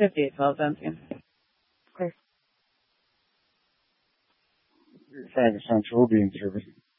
5812, Duncan. Frank Central will be in service.